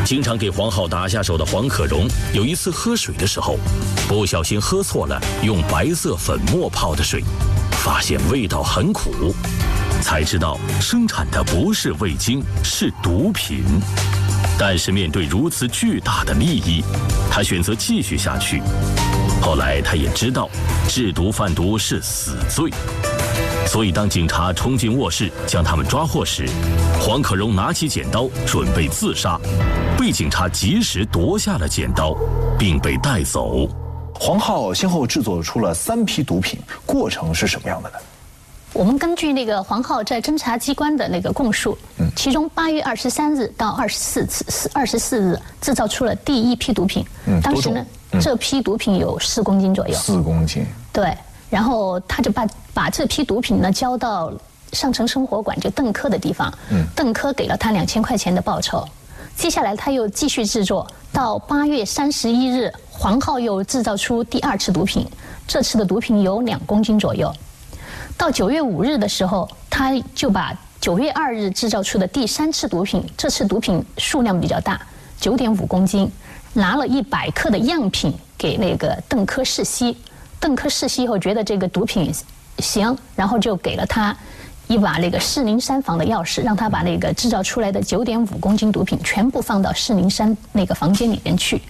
经常给黄浩打下手的黄可荣，有一次喝水的时候，不小心喝错了用白色粉末泡的水，发现味道很苦，才知道生产的不是味精，是毒品。但是面对如此巨大的利益，他选择继续下去。后来他也知道制毒贩毒是死罪，所以当警察冲进卧室将他们抓获时，黄可荣拿起剪刀准备自杀，被警察及时夺下了剪刀，并被带走。 黄浩先后制作出了3批毒品，过程是什么样的呢？ 我们根据那个黄浩在侦查机关的那个供述，其中8月23日到24日制造出了第1批毒品。当时呢，这批毒品有4公斤左右。 4公斤。 对，然后他就把这批毒品呢交到上城生活馆，就邓科的地方。邓科给了他2000块钱的报酬。接下来他又继续制作，到8月31日，黄浩又制造出第2次毒品，这次的毒品有2公斤左右。到9月5日的时候，他就把9月2日制造出的第3次毒品，这次毒品数量比较大，9.5公斤，拿了100克的样品给那个邓科试吸。邓科试吸后觉得这个毒品行，然后就给了他一把那个403房的钥匙，让他把那个制造出来的9.5公斤毒品全部放到403那个房间里面去。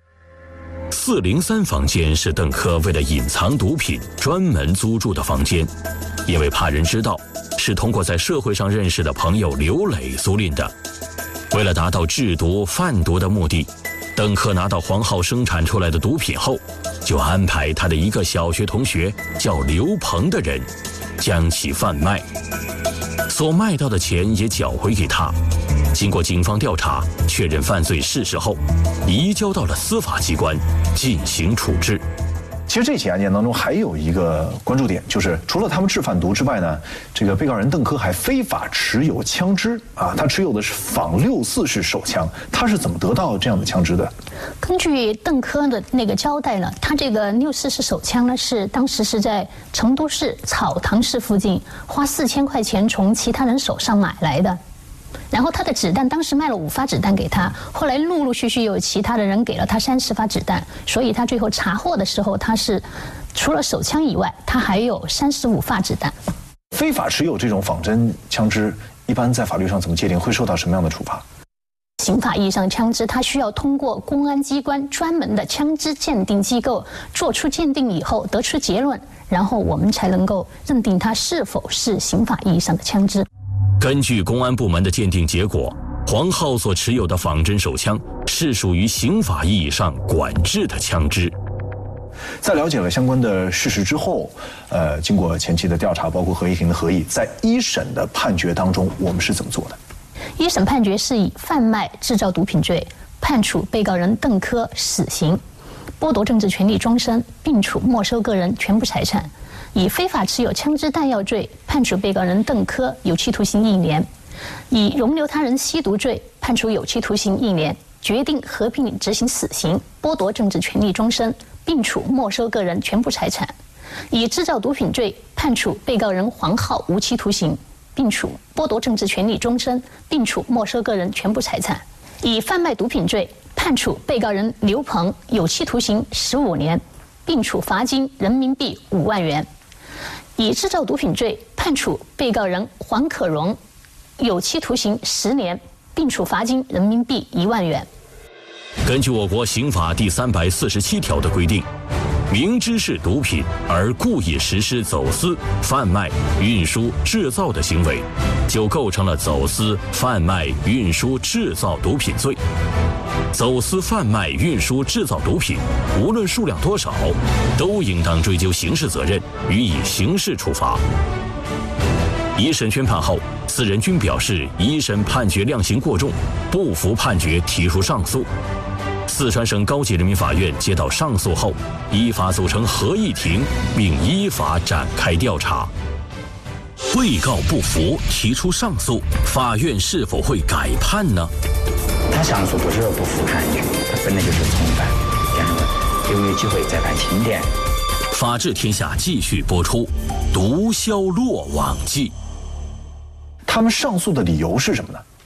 403房间是邓科为了隐藏毒品专门租住的房间，因为怕人知道是通过在社会上认识的朋友刘磊租赁的。为了达到制毒贩毒的目的，邓科拿到黄浩生产出来的毒品后，就安排他的一个小学同学叫刘鹏的人将其贩卖，所卖到的钱也缴回给他。经过警方调查确认犯罪事实后，移交到了司法机关进行处置。 其实这起案件当中还有一个关注点，就是除了他们制贩毒之外呢，这个被告人邓科还非法持有枪支啊，他持有的是仿6.4式手枪，他是怎么得到这样的枪支的？ 根据邓科的那个交代呢，他这个6.4式手枪呢是当时是在成都市草堂市附近花4000块钱从其他人手上买来的。然后他的子弹当时卖了5发子弹给他，后来陆陆续续有其他的人给了他30发子弹，所以他最后查获的时候，他是除了手枪以外，他还有35发子弹。 非法持有这种仿真枪支，一般在法律上怎么界定？会受到什么样的处罚？ 刑法意义上的枪支，它需要通过公安机关专门的枪支鉴定机构做出鉴定以后得出结论，然后我们才能够认定它是否是刑法意义上的枪支。 根据公安部门的鉴定结果，黄浩所持有的仿真手枪是属于刑法意义上管制的枪支。 在了解了相关的事实之后，经过前期的调查，包括合议庭的合议，在1审的判决当中，我们是怎么做的 ？1审判决是以贩卖制造毒品罪判处被告人邓科死刑，剥夺政治权利终身，并处没收个人全部财产。以非法持有枪支弹药罪判处被告人邓科有期徒刑1年，以容留他人吸毒罪判处有期徒刑1年，决定合并执行死刑，剥夺政治权利终身，并处没收个人全部财产。以制造毒品罪判处被告人黄浩无期徒刑，并处剥夺政治权利终身，并处没收个人全部财产。以贩卖毒品罪判处被告人刘鹏有期徒刑15年，并处罚金人民币5万元。以制造毒品罪判处被告人黄可荣有期徒刑10年，并处罚金人民币1万元。 根据我国刑法第347条的规定，明知是毒品而故意实施走私、贩卖、运输、制造的行为，就构成了走私、贩卖、运输、制造毒品罪。走私、贩卖、运输、制造毒品，无论数量多少，都应当追究刑事责任，予以刑事处罚。1审宣判后，4人均表示1审判决量刑过重，不服判决提出上诉。四川省高级人民法院接到上诉后，依法组成合议庭，并依法展开调查。被告不服提出上诉，法院是否会改判呢？ 他上诉不是说不服判决，他本来就是从犯，但是有没有机会再判轻点？ 法治天下继续播出，毒枭落网记。 他们上诉的理由是什么呢？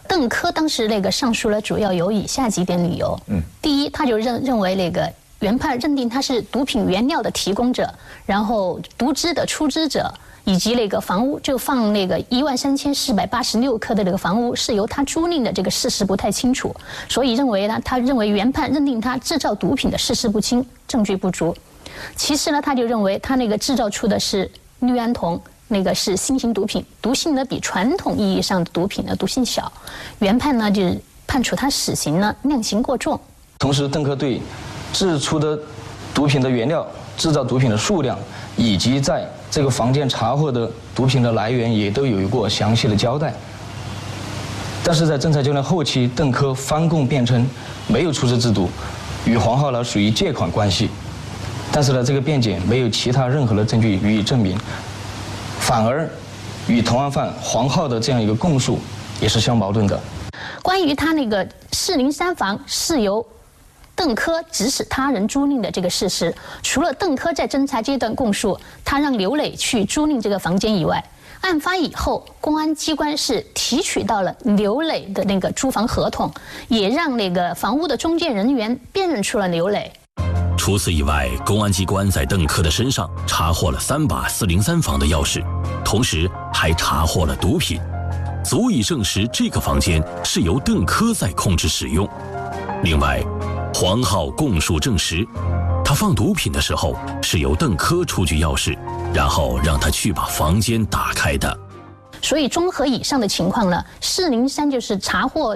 邓科当时那个上诉呢，主要有以下几点理由。第一，他就认为那个原判认定他是毒品原料的提供者，然后毒汁的出资者，以及那个房屋就放那个13486克的这个房屋是由他租赁的，这个事实不太清楚，所以他认为原判认定他制造毒品的事实不清，证据不足。其次呢，他就认为他那个制造出的是氯胺酮，那个是新型毒品，毒性呢比传统意义上的毒品呢毒性小，原判呢就是判处他死刑呢量刑过重。 同时，邓科对制出的毒品的原料、制造毒品的数量，以及在这个房间查获的毒品的来源，也都有过详细的交代。但是在侦查阶段后期，邓科翻供辩称没有出资制毒，与黄浩呢属于借款关系。但是呢，这个辩解没有其他任何的证据予以证明，反而与同案犯黄浩的这样一个供述也是相矛盾的。 关于他那个403房是由邓科指使他人租赁的这个事实，除了邓科在侦查阶段供述他让刘磊去租赁这个房间以外，案发以后，公安机关是提取到了刘磊的那个租房合同，也让那个房屋的中介人员辨认出了刘磊。 除此以外，公安机关在邓科的身上查获了3把403房的钥匙，同时还查获了毒品，足以证实这个房间是由邓科在控制使用。另外，黄浩供述证实，他放毒品的时候是由邓科出具钥匙，然后让他去把房间打开的。 所以综合以上的情况呢，403就是查获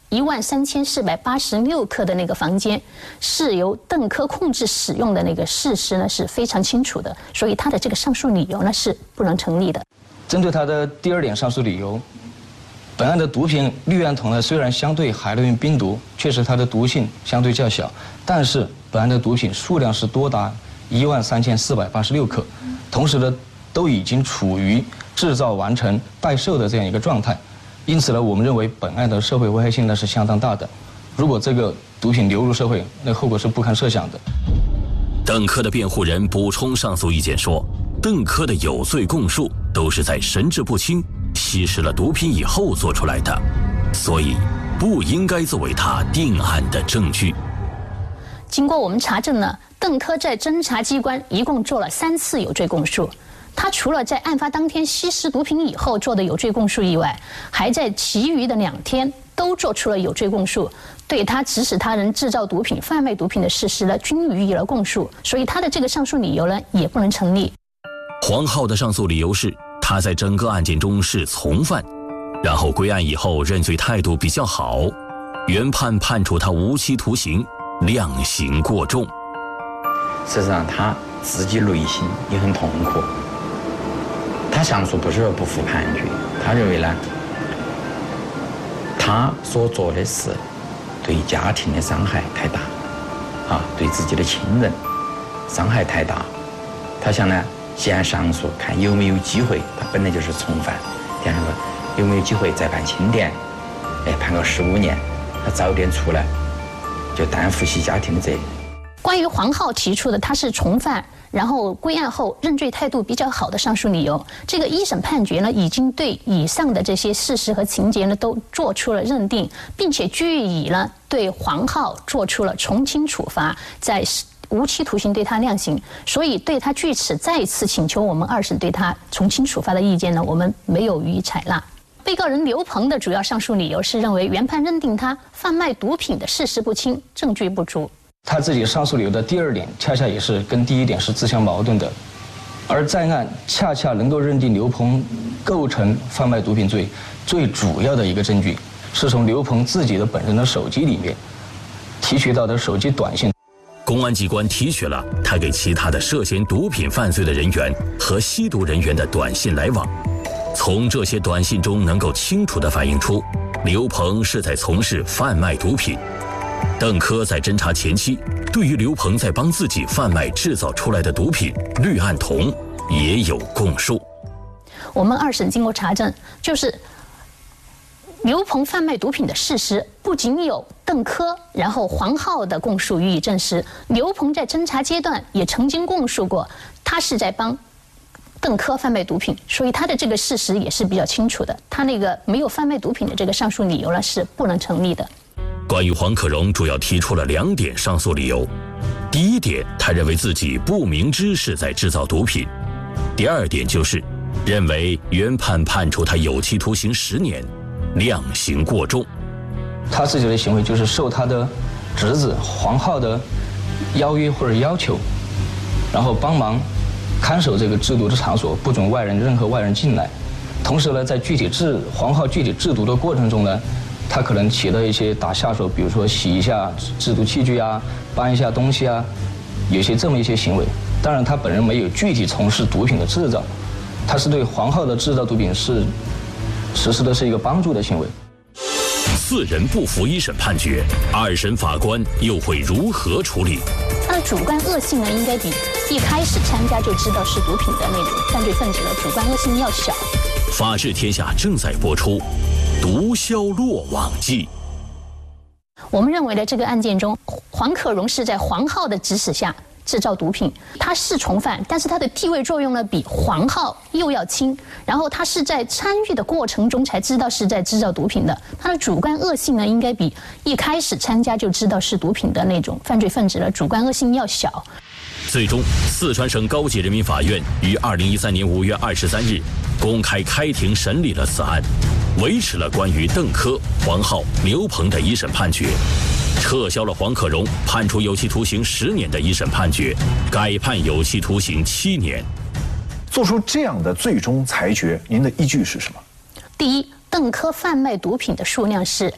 13486克的那个房间是由邓科控制使用的那个事实呢是非常清楚的，所以他的这个上诉理由呢是不能成立的。 针对他的第2点上诉理由，本案的毒品氯胺酮呢，虽然相对海洛因冰毒确实它的毒性相对较小，但是本案的毒品数量是多达13486克，同时呢都已经处于制造完成待售的这样一个状态。因此呢，我们认为本案的社会危害性呢是相当大的。如果这个毒品流入社会，那后果是不堪设想的。 邓科的辩护人补充上诉意见说，邓科的有罪供述都是在神志不清、吸食了毒品以后做出来的，所以不应该作为他定案的证据。 经过我们查证呢，邓科在侦查机关一共做了3次有罪供述。他除了在案发当天吸食毒品以后做的有罪供述以外，还在其余的2天都做出了有罪供述，对他指使他人制造毒品、贩卖毒品的事实呢，均予以了供述，所以他的这个上诉理由呢，也不能成立。 黄浩的上诉理由是，他在整个案件中是从犯，然后归案以后认罪态度比较好，原判判处他无期徒刑，量刑过重。 事实上，他自己内心也很痛苦。他上诉不是说不服判决，他认为呢，他所做的事对家庭的伤害太大，对自己的亲人伤害太大。他想呢，先上诉看有没有机会，他本来就是从犯，第二个有没有机会再判轻点，判个15年，他早点出来，就担负起家庭的责任。 关于黄浩提出的他是从犯，然后归案后认罪态度比较好的上诉理由，这个一审判决呢已经对以上的这些事实和情节呢都做出了认定，并且据以呢对黄浩做出了从轻处罚，在无期徒刑对他量刑，所以对他据此再次请求我们2审对他从轻处罚的意见呢，我们没有予以采纳。被告人刘鹏的主要上诉理由是认为原判认定他贩卖毒品的事实不清，证据不足。 他自己上诉理由的第2点，恰恰也是跟第1点是自相矛盾的，而在案恰恰能够认定刘鹏构成贩卖毒品罪最主要的一个证据，是从刘鹏自己的本人的手机里面提取到的手机短信。 公安机关提取了他给其他的涉嫌毒品犯罪的人员和吸毒人员的短信来往，从这些短信中能够清楚地反映出刘鹏是在从事贩卖毒品。邓科在侦查前期对于刘鹏在帮自己贩卖制造出来的毒品氯胺酮也有供述。 我们2审经过查证，就是刘鹏贩卖毒品的事实不仅有邓科，然后黄浩的供述予以证实，刘鹏在侦查阶段也曾经供述过，他是在帮邓科贩卖毒品，所以他的这个事实也是比较清楚的。他那个没有贩卖毒品的这个上诉理由呢是不能成立的。 关于黄可荣主要提出了2点上诉理由。第一点，他认为自己不明知是在制造毒品；第2点就是认为原判处他有期徒刑10年，量刑过重。 他自己的行为就是受他的侄子黄浩的邀约或者要求，然后帮忙看守这个制毒的场所，不准任何外人进来。同时呢，在黄浩具体制毒的过程中呢，他可能起到一些打下手，比如说洗一下制毒器具啊，搬一下东西啊，有些这么一些行为。当然，他本人没有具体从事毒品的制造，他是对黄浩的制造毒品是实施的是一个帮助的行为。 4人不服1审判决，2审法官又会如何处理？ 他的主观恶性呢，应该比一开始参加就知道是毒品的那种犯罪分子的主观恶性要小。 法治天下正在播出《毒枭落网记》。 我们认为的这个案件中，黄可荣是在黄浩的指使下制造毒品，他是从犯，但是他的地位作用呢比黄浩又要轻。然后他是在参与的过程中才知道是在制造毒品的，他的主观恶性呢应该比一开始参加就知道是毒品的那种犯罪分子的主观恶性要小。 最终，四川省高级人民法院于2013年5月23日公开开庭审理了此案，维持了关于邓科、黄浩、刘鹏的1审判决，撤销了黄可荣判处有期徒刑10年的1审判决，改判有期徒刑7年。 做出这样的最终裁决，您的依据是什么？ 第一，邓科贩卖毒品的数量是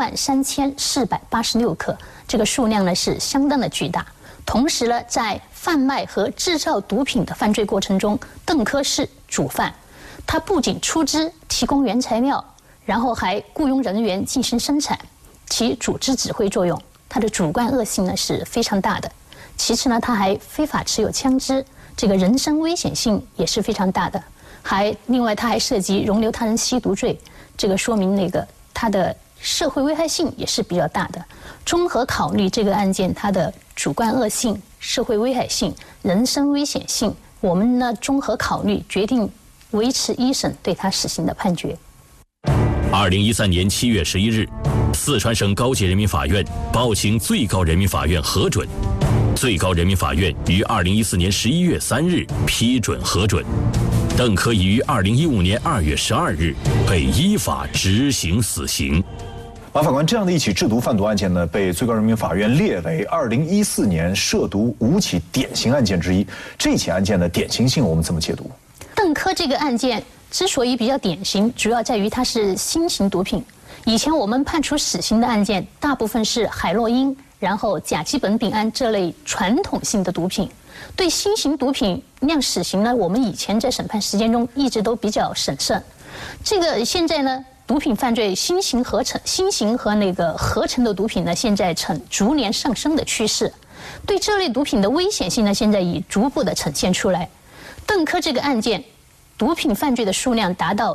13486克，这个数量呢是相当的巨大。同时呢，在贩卖和制造毒品的犯罪过程中，邓科是主犯，他不仅出资提供原材料，然后还雇佣人员进行生产，其组织指挥作用，他的主观恶性呢是非常大的。其次呢，他还非法持有枪支，这个人身危险性也是非常大的。另外他还涉及容留他人吸毒罪，这个说明他的社会危害性也是比较大的。综合考虑这个案件它的主观恶性、社会危害性、人身危险性，我们呢综合考虑决定维持1审对他死刑的判决。 2013年7月11日，四川省高级人民法院报请最高人民法院核准，最高人民法院于2014年11月3日批准核准，邓科已于2015年2月12日被依法执行死刑。 马法官，这样的一起制毒贩毒案件呢，被最高人民法院列为2014年涉毒5起典型案件之一。这起案件的典型性我们怎么解读？ 邓科这个案件之所以比较典型，主要在于它是新型毒品。以前我们判处死刑的案件，大部分是海洛因，然后甲基苯丙胺这类传统性的毒品。对新型毒品量死刑呢，我们以前在审判实践中一直都比较审慎。这个现在呢，毒品犯罪新型和合成的毒品呢，现在呈逐年上升的趋势。对这类毒品的危险性呢，现在已逐步的呈现出来。邓科这个案件，毒品犯罪的数量达到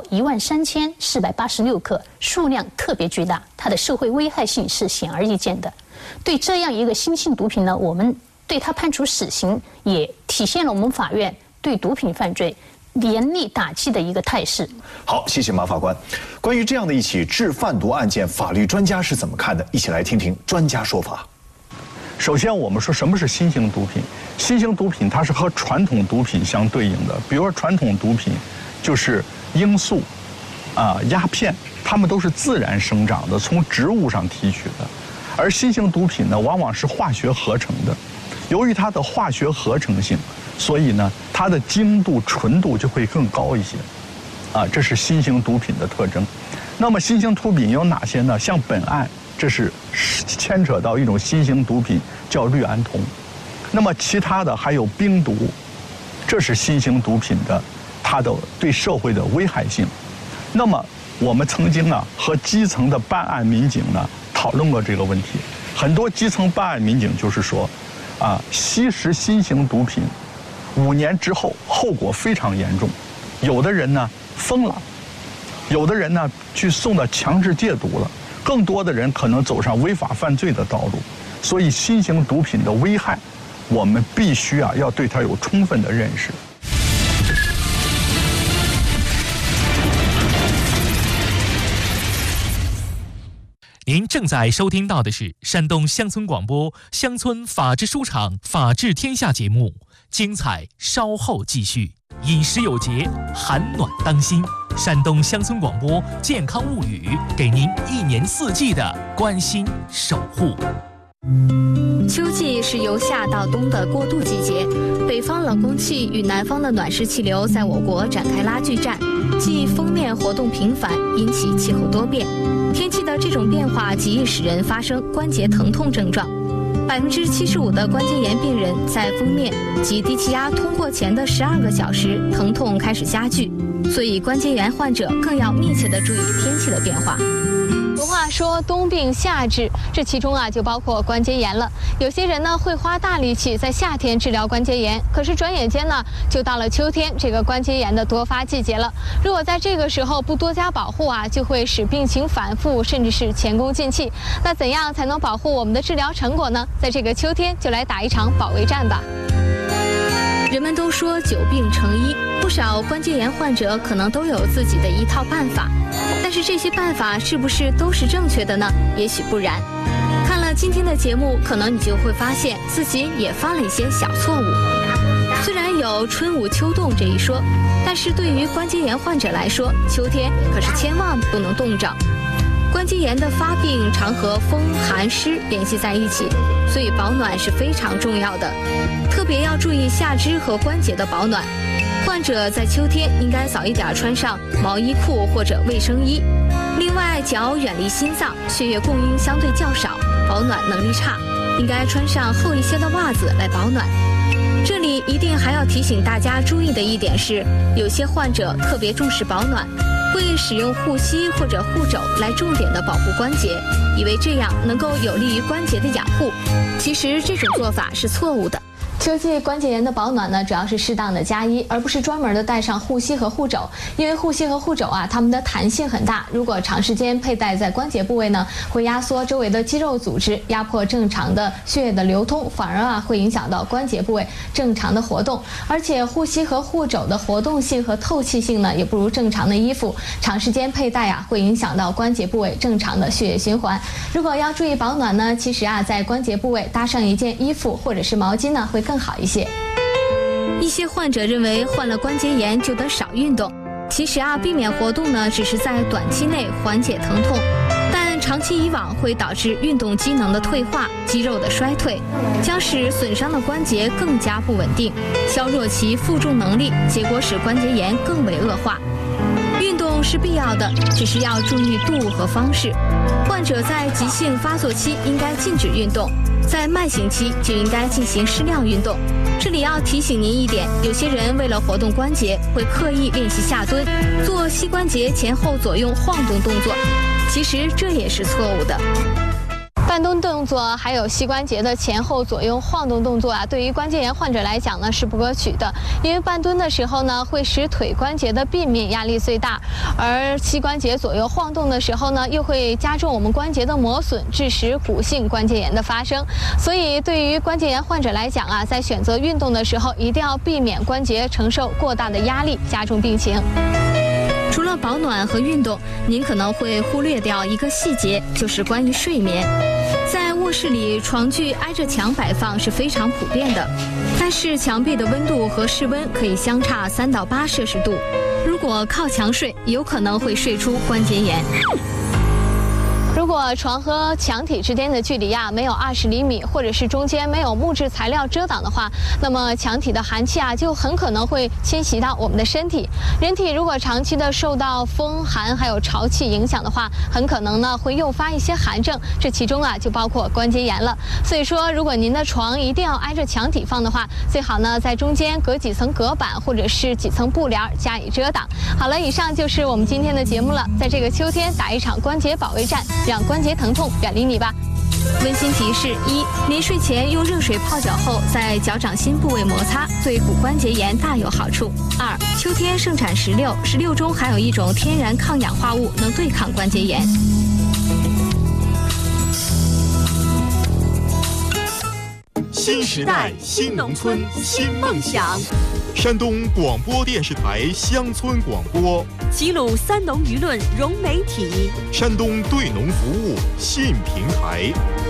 13486克，数量特别巨大，它的社会危害性是显而易见的。对这样一个新型毒品呢，我们对它判处死刑，也体现了我们法院对毒品犯罪严厉打击的一个态势。 好，谢谢马法官。关于这样的一起制贩毒案件，法律专家是怎么看的？一起来听听专家说法。 首先，我们说什么是新型毒品？新型毒品它是和传统毒品相对应的。比如说，传统毒品就是罂粟、鸦片，它们都是自然生长的，从植物上提取的。而新型毒品呢，往往是化学合成的。由于它的化学合成性，所以呢，它的精度、纯度就会更高一些。这是新型毒品的特征。那么，新型毒品有哪些呢？像本案，这是牵扯到一种新型毒品，叫氯胺酮。那么其他的还有冰毒，这是新型毒品的它的对社会的危害性。那么我们曾经和基层的办案民警讨论过这个问题。很多基层办案民警就是说，吸食新型毒品5年之后后果非常严重，有的人呢疯了，有的人呢去送到强制戒毒了。更多的人可能走上违法犯罪的道路，所以新型毒品的危害，我们必须要对它有充分的认识。 您正在收听到的是山东乡村广播乡村法治书场法治天下节目，精彩稍后继续。饮食有节，寒暖当心。山东乡村广播健康物语，给您一年四季的关心守护。 秋季是由夏到冬的过渡季节，北方冷空气与南方的暖湿气流在我国展开拉锯战，即锋面活动频繁，引起气候多变。天气的这种变化极易使人发生关节疼痛症状。75%的关节炎病人在锋面及低气压通过前的12个小时，疼痛开始加剧，所以关节炎患者更要密切地注意天气的变化。 俗话说冬病夏治，这其中就包括关节炎了。有些人呢会花大力气在夏天治疗关节炎，可是转眼间呢就到了秋天，这个关节炎的多发季节了。如果在这个时候不多加保护就会使病情反复，甚至是前功尽弃。那怎样才能保护我们的治疗成果呢？在这个秋天就来打一场保卫战吧。 人们都说久病成医，不少关节炎患者可能都有自己的一套办法，但是这些办法是不是都是正确的呢？也许不然。看了今天的节目，可能你就会发现自己也犯了一些小错误。虽然有春捂秋冻这一说，但是对于关节炎患者来说，秋天可是千万不能冻着。关节炎的发病常和风寒湿联系在一起，所以保暖是非常重要的，特别要注意下肢和关节的保暖。患者在秋天应该早一点穿上毛衣裤或者卫生衣。另外，脚远离心脏，血液供应相对较少，保暖能力差，应该穿上厚一些的袜子来保暖。这里一定还要提醒大家注意的一点是，有些患者特别重视保暖，会使用护膝或者护肘来重点的保护关节，以为这样能够有利于关节的养护。其实这种做法是错误的。 秋季关节炎的保暖呢，主要是适当的加衣，而不是专门的带上护膝和护肘。因为护膝和护肘它们的弹性很大，如果长时间佩戴在关节部位呢，会压缩周围的肌肉组织，压迫正常的血液的流通，反而会影响到关节部位正常的活动。而且护膝和护肘的活动性和透气性呢，也不如正常的衣服，长时间佩戴会影响到关节部位正常的血液循环。如果要注意保暖呢，其实在关节部位搭上一件衣服或者是毛巾呢，会更好一些。 一些患者认为患了关节炎就得少运动，其实避免活动呢，只是在短期内缓解疼痛，但长期以往会导致运动机能的退化、肌肉的衰退，将使损伤的关节更加不稳定，削弱其负重能力，结果使关节炎更为恶化。运动是必要的，只是要注意度和方式。患者在急性发作期应该禁止运动，在慢性期就应该进行适量运动。这里要提醒您一点，有些人为了活动关节，会刻意练习下蹲，做膝关节前后左右晃动动作，其实这也是错误的。 半蹲动作还有膝关节的前后左右晃动动作对于关节炎患者来讲呢是不可取的，因为半蹲的时候呢会使腿关节的髌面压力最大，而膝关节左右晃动的时候呢又会加重我们关节的磨损，致使骨性关节炎的发生。所以对于关节炎患者来讲在选择运动的时候，一定要避免关节承受过大的压力，加重病情。 除了保暖和运动，您可能会忽略掉一个细节，就是关于睡眠。在卧室里，床具挨着墙摆放是非常普遍的，但是墙壁的温度和室温可以相差3到8摄氏度。如果靠墙睡，有可能会睡出关节炎。 如果床和墙体之间的距离没有20厘米，或者是中间没有木质材料遮挡的话，那么墙体的寒气就很可能会侵袭到我们的身体。人体如果长期的受到风寒还有潮气影响的话，很可能呢会诱发一些寒症，这其中就包括关节炎了。所以说，如果您的床一定要挨着墙体放的话，最好呢在中间隔几层隔板或者是几层布帘加以遮挡。好了，以上就是我们今天的节目了。在这个秋天打一场关节保卫战，让关节疼痛远离你吧。 温馨提示：一、临睡前用热水泡脚后，在脚掌心部位摩擦，对骨关节炎大有好处。二、秋天盛产石榴，石榴中含有一种天然抗氧化物，能对抗关节炎。 新时代，新农村，新梦想。 山东广播电视台乡村广播， 齐鲁三农舆论融媒体， 山东对农服务信平台。